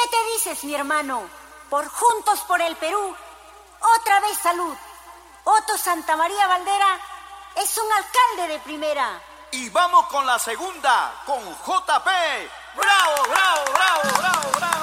te dices, mi hermano? Por Juntos por el Perú, otra vez salud. Otto Santamaría Valdera es un alcalde de primera. Y vamos con la segunda, con JP. ¡Bravo, bravo, bravo, bravo, bravo!